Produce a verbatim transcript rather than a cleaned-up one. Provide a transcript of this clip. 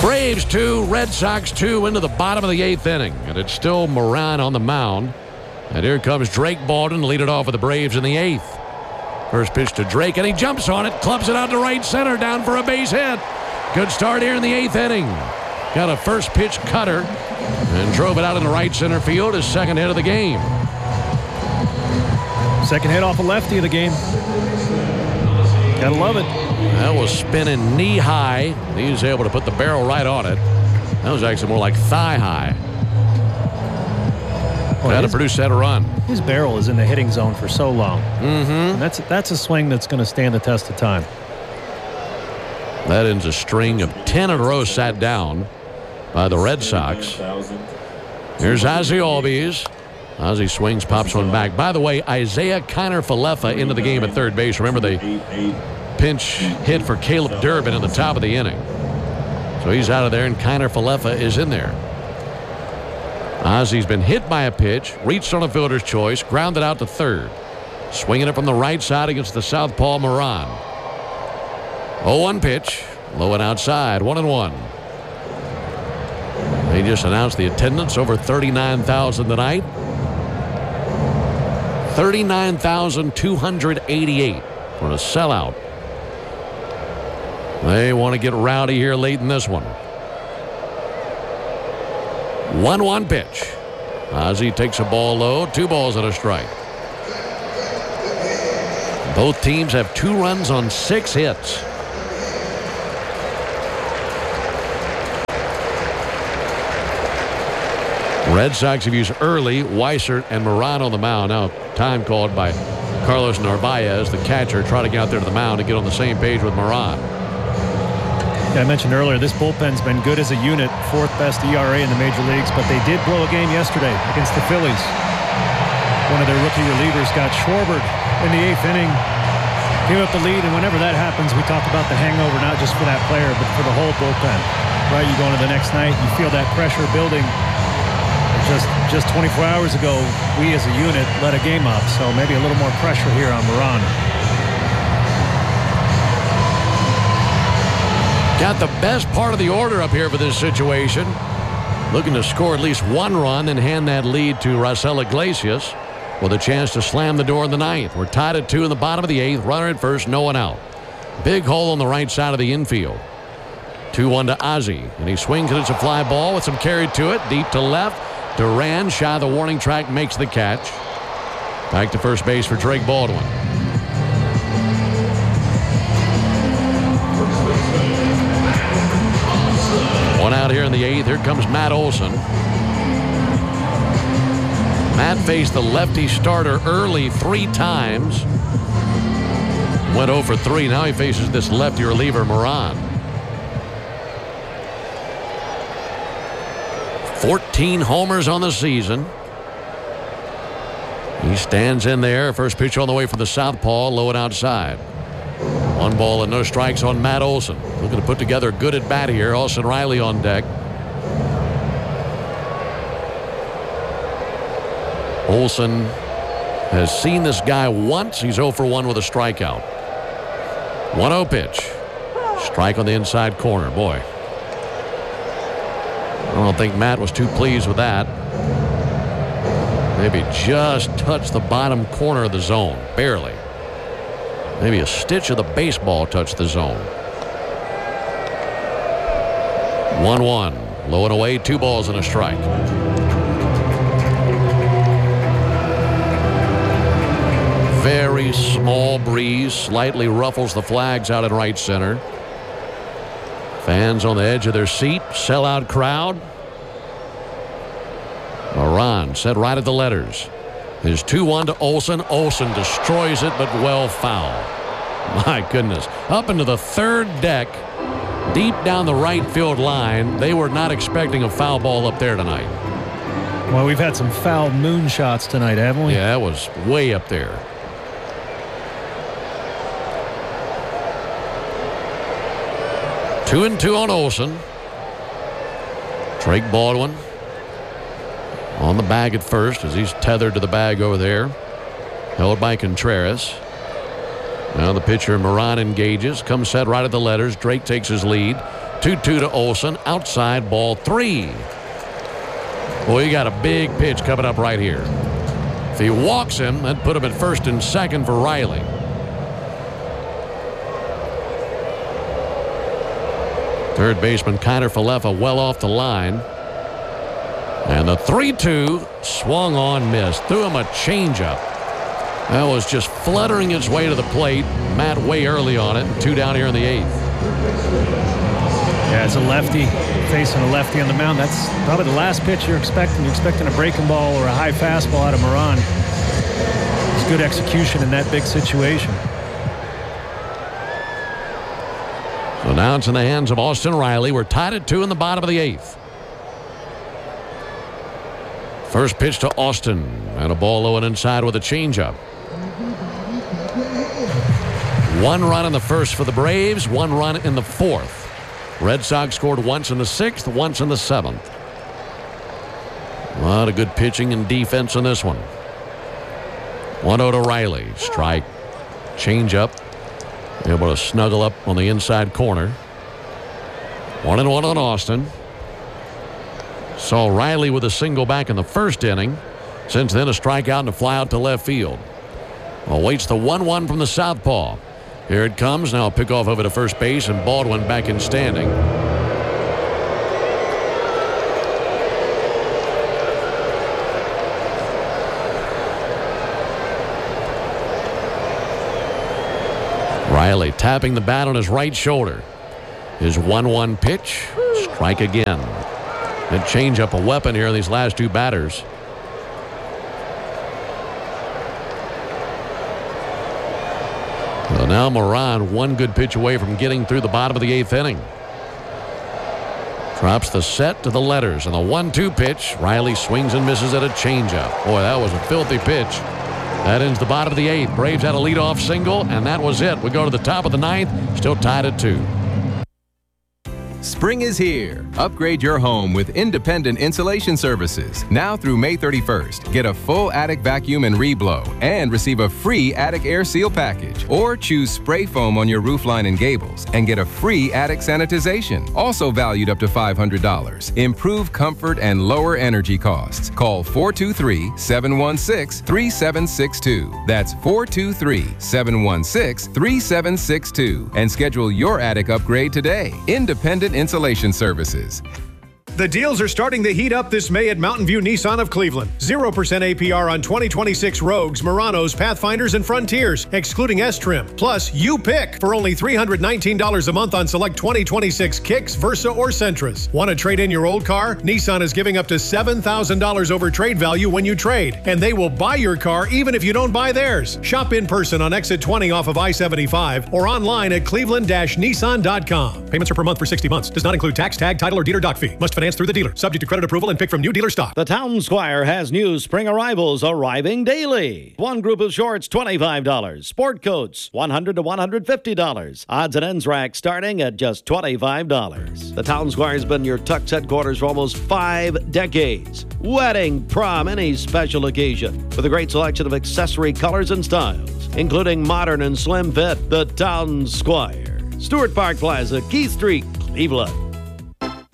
Braves two, Red Sox two into the bottom of the eighth inning. And it's still Moran on the mound. And here comes Drake Baldwin to lead it off for the Braves in the eighth. First pitch to Drake, and he jumps on it, clubs it out to right center, down for a base hit. Good start here in the eighth inning. Got a first pitch cutter and drove it out in the right center field. His second hit of the game. Second hit off a lefty of the game. Gotta love it. That was spinning knee high. He was able to put the barrel right on it. That was actually more like thigh high. Well, Had to produce that run. His barrel is in the hitting zone for so long. Mm-hmm. And that's that's a swing that's going to stand the test of time. That ends a string of ten in a row sat down by the Red Sox. Here's Ozzie Albies. Ozzie swings, pops one back. By the way, Isaiah Kiner-Falefa into the game at third base. Remember the pinch hit for Caleb Durbin in the top of the inning. So he's out of there, and Kiner-Falefa is in there. Ozzie's been hit by a pitch, reached on a fielder's choice, grounded out to third. Swinging it from the right side against the southpaw Moran. oh one pitch, low and outside, one and one. They just announced the attendance over thirty-nine thousand tonight. thirty-nine thousand two hundred eighty-eight for a sellout. They want to get rowdy here late in this one. one one pitch. Ozzie takes a ball low, two balls and a strike. Both teams have two runs on six hits. Red Sox have used Early, Weissert, and Moran on the mound. Now time called by Carlos Narvaez, the catcher, trying to get out there to the mound and get on the same page with Moran. Yeah, I mentioned earlier, this bullpen's been good as a unit, fourth best E R A in the major leagues, but they did blow a game yesterday against the Phillies. One of their rookie relievers got Schwarber in the eighth inning, gave up the lead, and whenever that happens, we talk about the hangover, not just for that player, but for the whole bullpen. Right, you go into the next night, you feel that pressure building. Just, just twenty-four hours ago, we as a unit let a game up, so maybe a little more pressure here on Moran. Got the best part of the order up here for this situation. Looking to score at least one run and hand that lead to Raisel Iglesias with a chance to slam the door in the ninth. We're tied at two in the bottom of the eighth. Runner at first, no one out. Big hole on the right side of the infield. two one to Ozzie, and he swings and it's a fly ball with some carry to it. Deep to left. Duran, shy of the warning track, makes the catch. Back to first base for Drake Baldwin. One out here in the eighth. Here comes Matt Olson. Matt faced the lefty starter Early three times. Went oh for three. Now he faces this lefty reliever Moran. fourteen homers on the season. He stands in there. First pitch on the way from the southpaw, low and outside. One ball and no strikes on Matt Olson. Looking to put together a good at bat here. Austin Riley on deck. Olson has seen this guy once. He's oh for one with a strikeout. one oh pitch. Strike on the inside corner. Boy, I don't think Matt was too pleased with that. Maybe just touched the bottom corner of the zone. Barely. Maybe a stitch of the baseball touched the zone. one one. Low and away. Two balls and a strike. Very small breeze. Slightly ruffles the flags out in right center. Fans on the edge of their seat. Sellout crowd. Moran set right at the letters. His two one to Olson. Olson destroys it, but well foul. My goodness. Up into the third deck. Deep down the right field line. They were not expecting a foul ball up there tonight. Well, we've had some foul moon shots tonight, haven't we? Yeah, that was way up there. Two and two on Olson. Drake Baldwin on the bag at first as he's tethered to the bag over there. Held by Contreras. Now the pitcher Moran engages. Comes set right at the letters. Drake takes his lead. two two to Olson. Outside, ball three. Well, you got a big pitch coming up right here. If he walks him, that'd put him at first and second for Riley. Third baseman Kiner Falefa well off the line. And the three two swung on, missed. Threw him a changeup. That was just fluttering its way to the plate. Matt way early on it. Two down here in the eighth. Yeah, as a lefty facing a lefty on the mound, that's probably the last pitch you're expecting. You're expecting a breaking ball or a high fastball out of Moran. It's good execution in that big situation. So now it's in the hands of Austin Riley. We're tied at two in the bottom of the eighth. First pitch to Austin, and a ball low and inside with a changeup. One run in the first for the Braves, one run in the fourth. Red Sox scored once in the sixth, once in the seventh. A lot of good pitching and defense in this one. one oh to Riley. Strike. Changeup. Able to snuggle up on the inside corner. One and one on Austin. Saw Riley with a single back in the first inning. Since then, a strikeout and a fly out to left field. Awaits the one one from the southpaw. Here it comes. Now a pickoff over to first base, and Baldwin back in standing. Riley tapping the bat on his right shoulder. His one one pitch. Strike again. And change up a weapon here in these last two batters. Well, now Moran one good pitch away from getting through the bottom of the eighth inning. Drops the set to the letters, and the one two pitch. Riley swings and misses at a changeup. Boy, that was a filthy pitch. That ends the bottom of the eighth. Braves had a leadoff single, and that was it. We go to the top of the ninth, still tied at two. Spring is here. Upgrade your home with independent insulation services. Now through May thirty-first, get a full attic vacuum and reblow and receive a free attic air seal package. Or choose spray foam on your roofline and gables and get a free attic sanitization, also valued up to five hundred dollars. Improve comfort and lower energy costs. Call four two three, seven one six, three seven six two. That's four two three, seven one six, three seven six two and schedule your attic upgrade today. Independent Insulation Services. The deals are starting to heat up this May at Mountain View Nissan of Cleveland. zero percent A P R on twenty twenty-six Rogues, Muranos, Pathfinders, and Frontiers, excluding S-Trim. Plus, you pick for only three hundred nineteen dollars a month on select twenty twenty-six Kicks, Versa, or Sentras. Want to trade in your old car? Nissan is giving up to seven thousand dollars over trade value when you trade, and they will buy your car even if you don't buy theirs. Shop in person on exit twenty off of I seventy-five or online at cleveland dash nissan dot com. Payments are per month for sixty months. Does not include tax, tag, title, or dealer doc fee. Must finance through the dealer. Subject to credit approval and pick from new dealer stock. The Town Squire has new spring arrivals arriving daily. One group of shorts, twenty-five dollars. Sport coats, one hundred to one hundred fifty dollars. Odds and ends rack starting at just twenty-five dollars. The Town Squire has been your Tux headquarters for almost five decades. Wedding, prom, any special occasion. With a great selection of accessory colors and styles, including modern and slim fit. The Town Squire. Stewart Park Plaza, Keith Street, Cleveland.